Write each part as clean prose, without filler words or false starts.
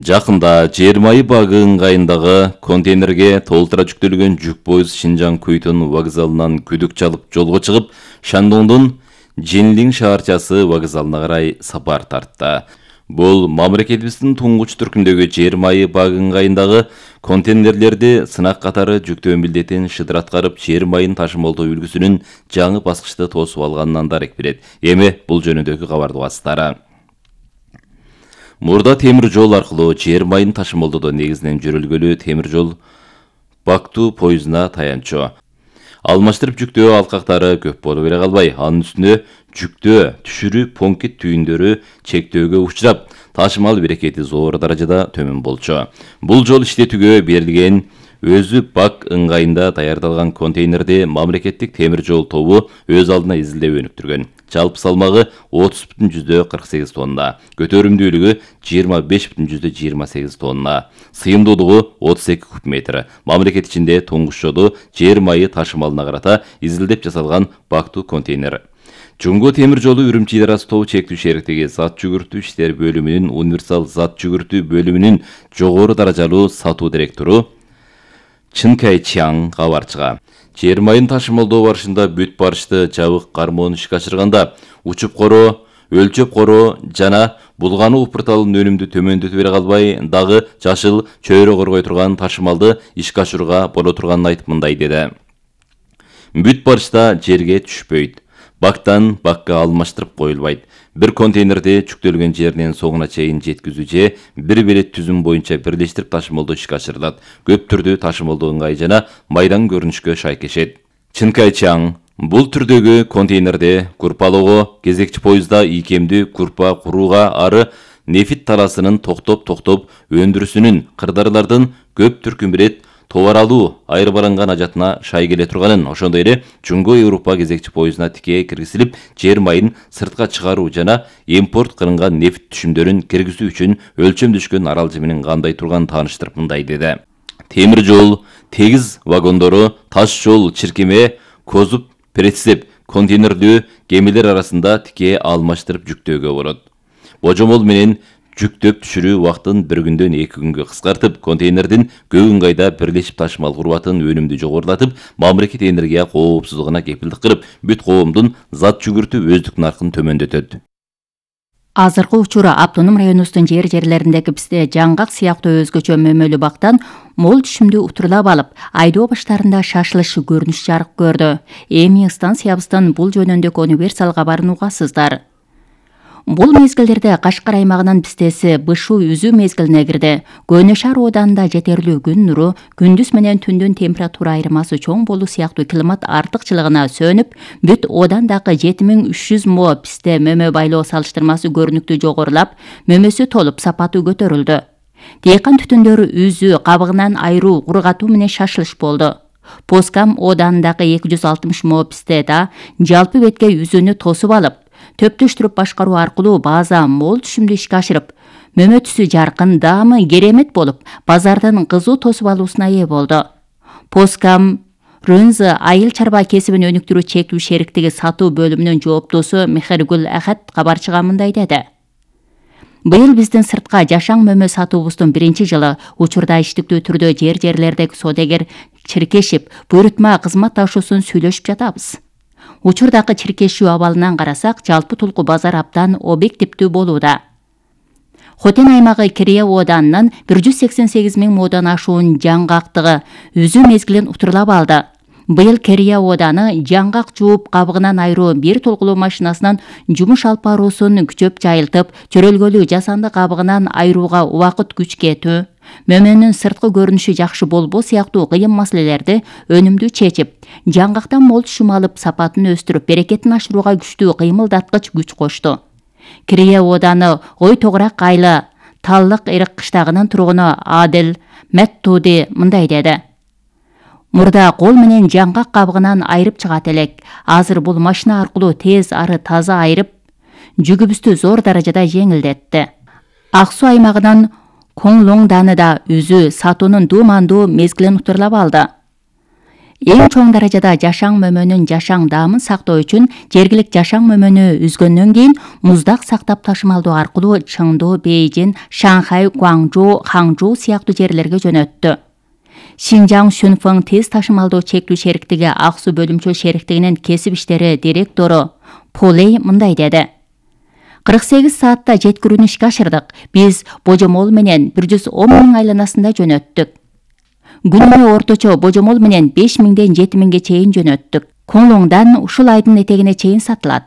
Жақында жер майы багы ыңғайындағы контейнерге толтыра жүктелген жүк пойыз Шинжаң Көйтон вокзалынан күдік çalып жолға шығып, Шандоңдың Женлин шаарчасы вокзалына қарай сапар тартты. Бұл мамлекетіміздің тұңғыш түркүмдөгү жер майы багы ыңғайындағы контейнерлерді сынақ қатары жүктөө милдетин шыдыр аткарып, жер майын ташымалдоо үлгүсүнүн жаңы баскычты тосуп алганынан дарек берет. Эми бул жөнүндөгү кабарды угасыздар. Мурда темир жол аркылуу жер майын ташымалдоодо негизинен жөрөлгөлү темир жол Бакту поездуна таянчу. Алмаштырып жүктөө алкактары көп боло бере калбай, анын үстүнө жүктөө түшүрүү понкет түйүндөрү чектөөгө учурап, ташымал берекети зор даражада төмөн болчу. Бул жол иштетүүгө берилген өзү бак ыңгайында даярдалган контейнерди мамлекеттик темир жол тобу өз алдына изилдеп өнүктүргөн. Жалпы салмагы 30,48 тонна, көтөрүмдүүлүгү 25,28 тонна, сыйымдуулугу 32 куб метр. Мамлекет ичинде туңгуш жолу жер майы ташымалына карата изилдеп жасалган Бакту контейнер. Жумго темир жолу Үрүмчи ар тобу чектүү шериктеги зат жүгүртүү иштер бөлүмүнүн универсал зат жүгүртүү бөлүмүнүн жогору даражалуу сатуу директору Чынкай Чаң кабарчыга. Жер майын ташымалдоо барышында бүт барышты жабык гармон ишке ашырганда учуп короо, өлчөп короо жана булгануу упурталын өнүмдү төмөндөтүп бере калбай, дагы жашыл чөйрө коргой турган ташымалды ишке ашырууга боло турганын айтып мындай деди. Бүт барышта жерге түшпөйт. Бактан бакка алмаштырып коюлбайт. Bir konteynerde жүктөлгөн жеринен соңуна чейин жеткизүү же bir белет түзүм боюнча бирлештирип ташымалдоо ишке ашырылат. Көп түрдүү ташымалдоо ыңгайы жана майдан көрүнүшкө шайкешет. Чынкай Чаң бул түрдөгү контейнерде курпалоого, кезекчи поездда ийкемдүү курпа курууга ары нефит таласынын токтоп өндүрүсүнүн кырдарлардын көп түркүм бирет товар алуу айырбаранган ажатына шай келе турганын, ошондой эле Жумго Европа кезекчи поездуна тикей киргизилип, жер майын сыртка чыгаруу жана импорт кылынган нефт түшүмдөрүн киргизүү үчүн өлчөм түшкөн арал жиминин кандай турганын тааныштырып мындай деди. Темир жол, тегиз вагондору, таш жол чиркеме, козуп, прицеп, контейнерлүү кемелер арасында тикей алмаштырып жүктөөгө болот. Божомол менен жүктөп түшүрүү убактын bir күндөн 2 күнгө кыскартып, контейнердин көп ыңгайда бирлешип ташымал курбатын өнүмдү жогорулатып, мамлекет энергия коопсуздугуна кепилдик кылып, бүт коомдун зат жүгүртүү өздүк наркын төмөндөтөт. Азыркы учура автоном районубуздун жерлериндеги бизде жаңгак сыяктуу өзгөчө мөмөлүү бактан мол түшүмдү утурлап алып, айдоо баштарында шашылыш көрүнүш жарык көрдү. Эми станциябыздан бул жөнүндөгү универсал кабарын угасыздар. Бул мезгилдерде Кашкар аймагынын бистеси бышу үзүү мезгилине кирди. Көнө шаар оданында жетерлүү күн нуру, күндүз менен түндүн температура айырмасы чоң болуу сыяктуу климат артыкчылыгына сөнүп, бүт одандагы 7300 мо писте мөмө байлоо салыштырмасы көрүнүктүү жогорулап, мөмөсү толуп сапаты көтөрүлдү. Дыйкан түтүндөрү үзүү, кабыгынан айыруу, кургатуу менен шашылыш болду. Поскам оданындагы 260 мо писте да жалпы бетке үзүүнү тосуп алып, төптөштүрүп башкаруу аркылуу база мол түшүмдү ишке ашырып, мөмө түсү жаркын, даамы керемет болуп, базардын кызуу тосуп алуусуна ээ болду. Поскам Рөнзы айыл чарба кесибин өнүктүрүү чектүү шериктеги сатуу бөлүмүнүн жооптуусу Мехергүл Ахат кабарчыга мындай деди. Быйыл биздин сыртка жашаң мөмө сатуубуздун 1-жылы, учурда иштиктүү түрдө жерлердеги содегер чиркешип, буйрутма кызматташуусун сүйлөшүп жатабыз. Учурдагы чиркешүү абалынан карасак, жалпы тулку базар абдан объективдүү болууда. Хотен аймагы Кирия оданынан 188 000 модан ашуун жаңгактыгы үзүү мезгилин утурлап алды. Быйыл Кирия оданы жаңгак жууп кабыгынан айыруу бир толкулуу машинасынан жумуш алып баруусун күчөп жайылтып, чөрөлгөлүү жасанды кабыгынан айырууга убакыт күч кетүү, мөмөнүн сырткы көрүнүшү жакшы болбоо сыяктуу кыйын маселелерди өнүмдүү чечип, жаңгактан мол түшүм алып, сапатын өстүрүп, берекетин ашырууга күчтүү кыймылдаткыч күч кошту. Кирия оданы Ой Тогурак айылы Таллык Ирик кыштагынын тургуну Адил Мэттуди мындай деди. Мурда кол менен жаңгак кабыгынан айырып чыгат элек. Азыр бул машина аркылуу тез ары таза айырып, жүгүбүздү зор даражада жеңилдетти. Ак Суу аймагынан Коңлоң Даныда үзүү сатуунун дуумандуу мезгилин утурлап алды. Эң чоң даражада жашаң мөмөнүн жашаң даамын сактоо үчүн жергилик жашаң мөмөнү үзгөндөн кийин муздак сактап ташымалдоо аркылуу Чыңду, Бейжин, Шанхай, Гуаңжу, Хаңжу сыяктуу жерлерге жөнөттү. Шинжаң Шүнфeng тез ташымалдоо чектүү шериктиги Ак суу бөлүмчө шериктигинин кесип иштери директору Полей мындай деди. 48 саатта жеткирүүнү ишке ашырдык. Биз божомол менен 110 миң айланасында жөнөттүк. Күнүнө орточо божомол менен 5 миңден 7 миңге чейин жөнөттүк. Коңлоңдан ушул айдын этегине чейин сатылат.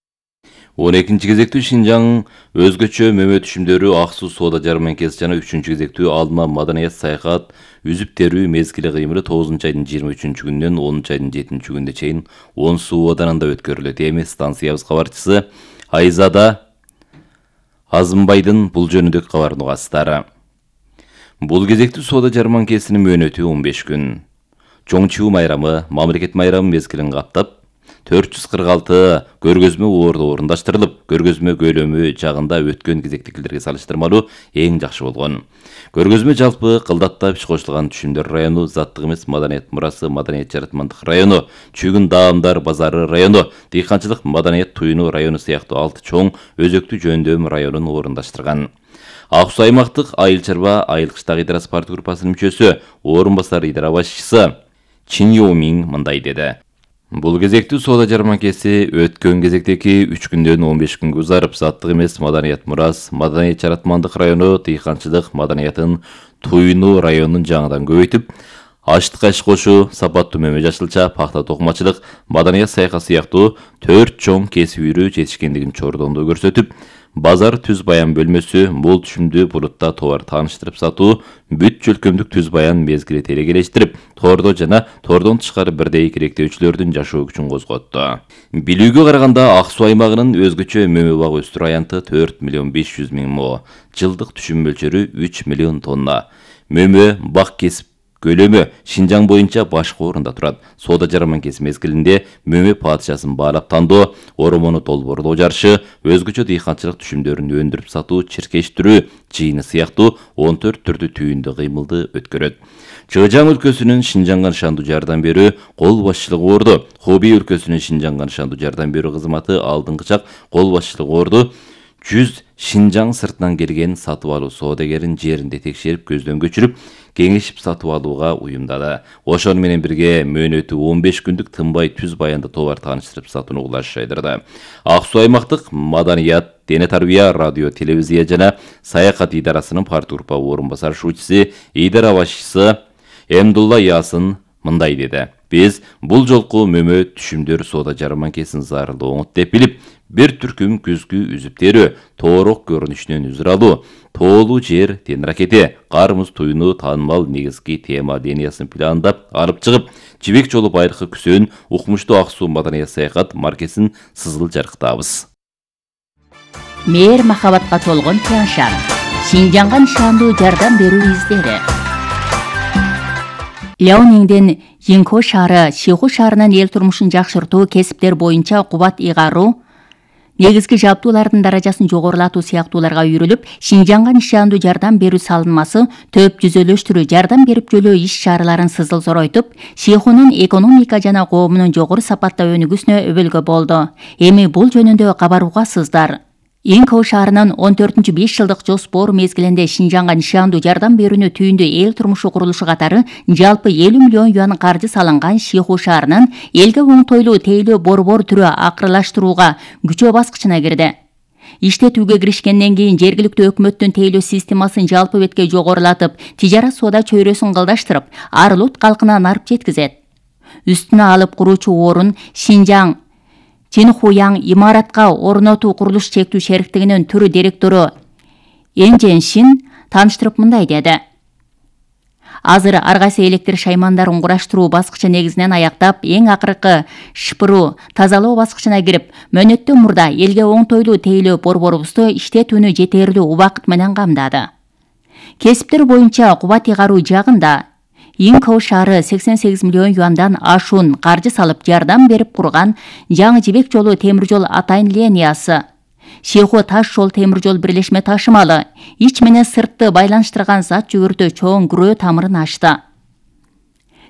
12 кезектүү Шинжаң өзгөчө мөмө түшүмдөрү Ак суу соода жарманкеси жана 3 кезектүү алма маданият саякат үзүп терүү мезгили кыймылы 9 айдын 23 күнүнөн 10 айдын 7 күнүнө чейин 10 суу оданында өткөрүлөт. Эми станциябыз кабарчысы Айзада Азымбайдын бул жөнүндөгү кабарын угасыздар. Бул кезектүү соода жарманкесинин мөөнөтү 15 күн. Чоңчуу майрамы, мамлекет майрамы мезгилин каптап, 446 көргөзмө орундаштырылып, көргөзмө көлөмү жагында өткөн кезектикилерге салыштырмалуу эң жакшы болгон. Көргөзмө жалпы кылдатта иш кошулган түшүмдөр району, заттык эмес маданият мурасы, маданият жаратмандык району, чүгүн даамдар базары району, дыйканчылык маданият туюну району сыяктуу 6 чоң өзөктүү жөндөм районун орундаштырган. Ак суу аймактык айыл чарба айыл кыштак идара спорт группасынын мүчөсү, орун басар идара башчысы Чин Йомин мындай деди. Бул кезектүү соода жарманкеси өткөн кезектеги 3 күндөн 15 күнгө узарып, заттык эмес маданият мурас, маданият жаратмандык району, дыйканчылык маданиятын туюну районун жаңыдан көбөйтүп, аштыкка иш кошуу, сапаттуу мөмө жашылча, пахта токумачылык, маданият саякат сыяктуу 4 чоң кесип үйрүү жетишкендигин чордондо көрсөтүп, базар түз баян бөлмөсү, мол түшүмдүү булутта товар тааныштырып сатуу, бүт чөлкөмдүк түз баян мезгили телегелештирип, тордо жана тордон тышкары бирдей керектөөчүлөрдүн жашоо күчүн козготту. Билүүгө караганда Ак суу аймагынын өзгөчө мөмө бак өстүрүү аянты 4 миллион 500 миң мо, жылдык түшүм мөлчөрү 3 миллион тонна. Мөмө бак кесип көлөмү Шинжаң боюнча башкы орунда турат. Соода жарманкеси мезгилинде мөмө падышасын баалап тандоо, оромону долбоорлоо жарышы, өзгөчө дыйканчылык түшүмдөрүн өндүрүп сатуу, чиркештирүү жыйыны сыяктуу 14 түрдүү түйүндү кыймылды өткөрөт. Чыжаң өлкөсүнүн Шинжаңга нышандуу жардам берүү кол башчылыгы орду. Хобий өлкөсүнүн Шинжаңга нышандуу жардам берүү кызматы алдыңкычак кол башчылыгы орду. 100 Шинжаң сыртынан келген сатып алуу соодагерин жеринде текшерип көздөн көчүрүп, кеңешип сатып алууга уюмдады. Ошону менен бирге мөөнөтү 15 күндүк тынбай түз баянды товар тааныштырып сатууну улашайдырды. Ак суу аймактык маданият, дене тарбия, радио, телевизия жана саякат идарасынын партгруппа орун басарчысы, идара башчысы Эмдулла Ясын мындай деди. Биз бул жолку мөмө түшүмдөр соода жарманкесин зарылуу оңот деп билип, бир түркүм күзгү үзүп терүү, тоорок көрүнүшүнөн үзүр алуу, тоолуу жер тенракети, кармыз туюну таанымал негизги тема линиясын пландап алып чыгып, жибек жолу байыркы күсөн, укмуштуу Ак суу маданият саякат маркесин сызыл жарыктабыз. Мээр махабатка толгон Тяншан. Шинжаңга нышандуу жардам берүү издери. Ляониңден Йинхо шаары, Шиху шаарынын эл турмушун жакшыртуу, кесиптер боюнча кубат ыйгаруу, негизги жабдуулардын даражасын жогорулатуу сыяктууларга үйрүлүп, Шинжаңга нышандуу жардам берүү салынмасы төп жүзөлөштүрүү, жардам берип жөлөө иш чараларын сызыл зоройтуп, Шихунун экономика жана коомунун жогору сапатта өнүгүүсүнө өбөлгө болду. Эми бул жөнүндө кабаругасыздар. Йинхо шаарынын 14-5 жылдык жоспор мезгилинде Шинжаңга нышандуу жардам берүүнү түйүндү эл турмушу курулушу катары жалпы 50 миллион юан каржы салынган Шиху шаарынын элге оңтойлуу тейлөө борбор түрү акырылаштырууга күчөө баскычына кирди. Иштетүүгө киришкенден кийин жергиликтүү өкмөттүн тейлөө системасын жалпы бетке жогорулатып, тижарат соода чөйрөсүн кылдаштырып, Арлут калкына нарып жеткизет. Үстүнө алып куруучу орун Шинжаң Чинхуяң имаратка орнотуу курулуш чектүү шериктигинин түрү директору Энжен Шин тааныштырып мындай деди. Азыр ар кайсы электр шаймандарын кураштыруу баскычы негизинен аяктап, эң акыркы шпыруу, тазалоо баскычына кирип, мөөнөттөн мурда элге оңтойлуу тейлөө борборубузду иштетүүнү жетерлүү убакыт менен камдады. Кесиптер боюнча кубат ыйгаруу жагында Йинхо шаары 88 миллион юандан ашуун каржы салып жардам берип курган жаңы жибек жолу темир жол атайын линиясы, Шиху таш жол темир жол бирлешме ташымалы, ич менен сыртты байланыштырган зат жүгүртүү чоң күрөө тамырын ачты.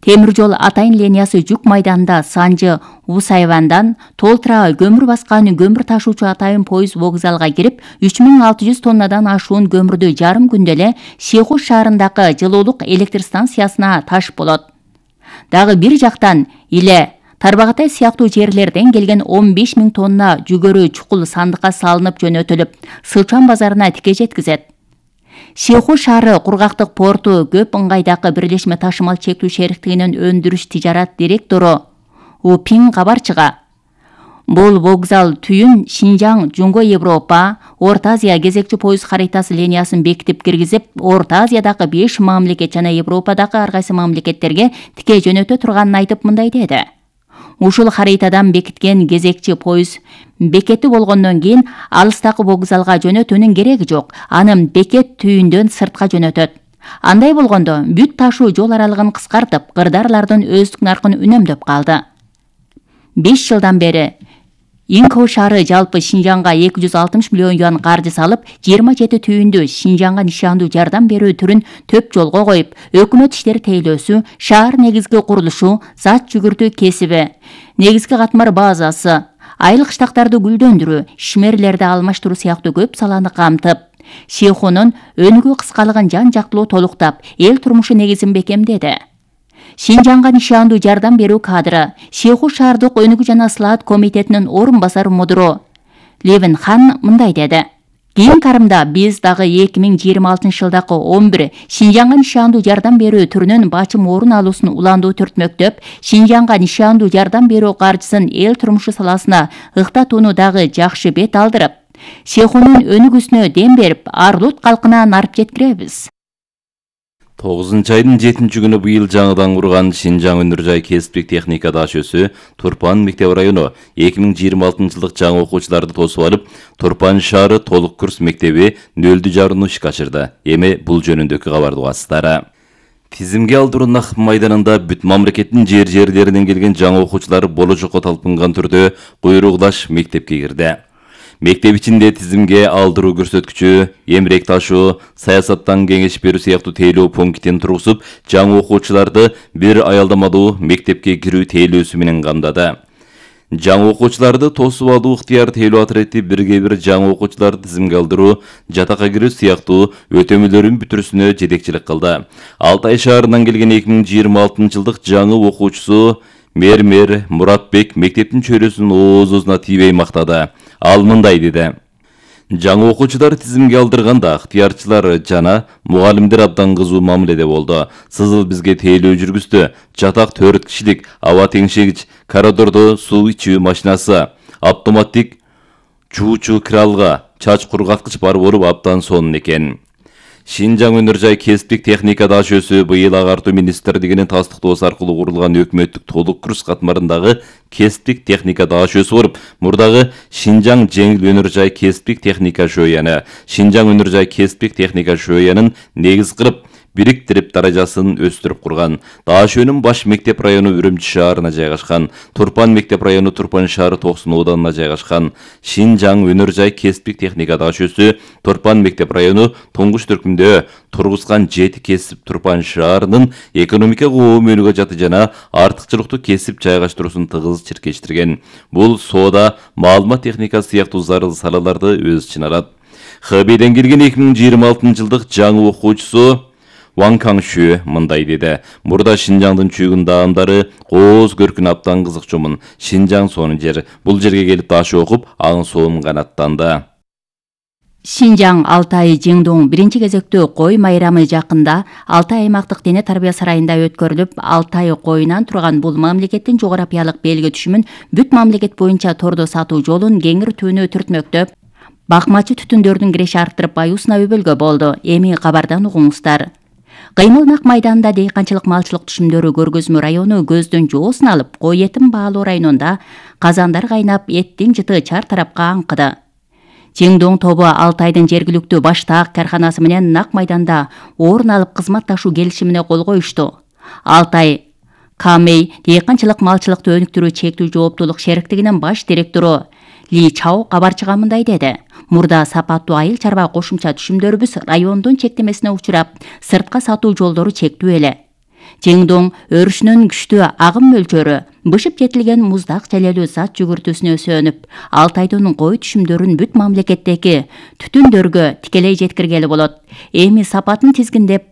Темир жол Атайын линиясы жүк майданында Санжы Усайвандан толтура көмүр баскан көмүр ташуучу Атайын пойыз вокзалга кирип, 3600 тоннадан ашуун көмүрдү жарым күндө эле Шейху шаарындагы жылуулук электр станциясына ташып болот. Дагы бир жактан Иле, Тарбағатай сыяктуу жерлерден келген 15 000 тонна жүгөрү чукул сандыкка салынып жөнөтүлүп, Сычуан базарына тике жеткизет. Шейху шаары кургактык порту көп ыңгайдагы бирлешме ташымал чектүү шериктигинин өндүрүш тижарат директору Упин кабарчыга. Бул вокзал түйүн Шинжаң Жунго Европа, Орто Азия кезекчи пойыз харитасы линиясын бекитип киргизип, Орто Азиядагы 5 мамлекет жана Европадагы ар кайсы мамлекеттерге тике жөнөтө турганын айтып мындай деди. Ушул харитадан бекиткен кезекчи пойыз бекети болгондон кийин алыстагы вокзалга жөнөтүүнүн кереги жок. Анын бекет түйүндөн сыртка жөнөтөт. Андай болгондо бүт ташуу жол аралыгын кыскартып, кырдаарлардын өздүк наркын үнөмдөп калды. 5 жылдан бери Инкоу шаары жалпы Шинжаңга 260 миллион юан каржы салып, 27 түйүндү Шинжаңга нишандуу жардам берүү түрүн төп жолго коюп, өкмөт иштери тейлөөсү, шаар негизги курулушу, зат жүгүртүү кесиби, негизги катмар базасы, айыл кыштактарды гүлдөндүрүү, ишмерлерди алмаштыруу сыяктуу көп саланы камтып, Шейхунун өнүгүү кыскалыгын жан жактылуу толуктап, эл турмушу негизин бекемдеди. Шинжаңга нишандуу жардам берүү кадры Шейху шаардык өнүгүү жана ысылаат комитетинин орун басары мудуру Левин Хан мындай деди. Кийинки арымда биз дагы 2026 жылдагы 11 Шинжаңга нишандуу жардам берүү түрүнүн бачым орун алуусун уландуу түртмөктөп, Шинжаңга нишандуу жардам берүү каржысын эл турмушу саласына ыктатууну дагы жакшы бет алдырып, Шейхунун өнүгүүсүнө дем берип, Арлут калкына нарып жеткиребиз. 9 айдын 7 күнү быйыл жаңыдан курган Шинжаң өнөр жай кесиптик техника дашөсү Турпан мектеп району 2026 жылдык жаңы окуучуларды тосуп алып, Турпан шаары толук курс мектеби нөлдү жарууну ишке ашырды. Эми бул жөнүндөгү кабарды угасыздар. Тизимге алдыруу нак майданында бүт мамлекеттин жерлеринен келген жаңы окуучулар боложокко талпынган түрдө куйругдаш мектепке кирди. Мектеп ичинде тизимге алдыруу көрсөткүчү, эмрек ташуу, саясаттан кеңеш берүү сыяктуу тейлөө пунктин тургузуп, жаңы окуучуларды бир аялдамалуу мектепке кирүү тейлөөсү менен камдады. Жаңы окуучуларды тосуп алуу ыктыяр тейлөө отрети бирге-бир жаңы окуучуларды тизимге алдыруу, жатакка кирүү сыяктуу өтөмөлөрүн бүтүрүүсүнө жетекчилик кылды. Алтай шаарынан келген 2026 жылдык жаңы окуучусу Мермер Муратбек мектептин чөйрөсүн оозуна тийбей мактады. Ал мындай деди. Жаңы окуучулар тизимге алдырганда ыктыярчылар жана мугалимдер абдан кызуу мамиледе болду. Сызыл бизге тейлөө жүргүздү. Жатак 4 кишилик, аба теңшегич, коридордо суу ичүү машинасы, автоматтик чуучу кралга, чач кургаткыч бар болуп абдан сонун экен. Шинжаң өнөр жай кесиптик техника дашөсү быйыл агартуу министрлигинин тастыктоосу аркылуу курулган өкмөттүк толук курс катмарындагы кесиптик техника дашөсү болуп, мурдагы Шинжаң жеңил өнөр жай кесиптик техника шөйяны, Шинжаң өнөр жай кесиптик техника шөйянын негиз кырып, бириктирип даражасын өстүрүп курган. Дашөнүн баш мектеп району Үрүмчү шаарына жайгашкан, Турпан мектеп району Турпан шаары Токсон ооданына жайгашкан. Шинжаң өнөр жай кесиптик техника дашөсү Турпан мектеп району туңгуч түркүмдө тургузган 7 кесип Турпан шаарынын экономика көмөлүгө жаты жана артыкчылыктуу кесип жайгаштыруусун тыгыз чиркештирген. Бул соода, маалымат техникасы сыяктуу зарыл салаларды өз ичине алат. Хэбейден келген 2026 жылдык жаңы окуучусу Ван Каңшү мындай деди. Мурда Шинжаңдын чүйгүн даамдары кооз көркүн абдан кызыкчумун. Шинжаң сонун жер. Бул жерге келип ташуу окуп, аң соом канаттанды. Шинжаң Алтай Жеңдоң биринчи кезектөө кой майрамы жакында Алтай аймактык дене тарбия сарайында өткөрүлүп, Алтай коюнан турган бул мамлекеттин жогорапиялык белги түшүмүн бүт мамлекет боюнча тордо сатуу жолун кеңир түбүнө түртмөктөп, бакмачы түтүндөрдүн киреши арттырып баюусуна өбөлгө болду. Эми кабардан угуңуздар. Кыймыл нак майданында дейканчылык малчылык түшүмдөрү көргөзмө району көздөн жоосун алып, кой этин баалоо районунда казандар кайнап, эттин жыты чар тарапка аңкыды. Жеңдоң тобу Алтайдын жергиликтүү баштаак карханасы менен нак майданда орун алып кызматташуу келишимине кол коюшту. Алтай Камей дейканчылык малчылыкты өнүктүрүү чектүү жооптуулук шериктигинин баш директору Ли Чао кабарчыга мындай деди. Мурда сапаттуу айыл чарба кошумча түшүмдөрүбүз райондун чектемесине учурап, сыртка сатуу жолдору чектүү эле. Жеңдоң өрүшүнүн күчтүү агым мөлчөрү бышып жетилген муздак желелүү зат жүгүртүүсүнө сөнүп, Алтайдын кой түшүмдөрүн бүт мамлекеттеги түтүндөргө тикелей жеткиргели болот. Эми сапатын тизгиндеп,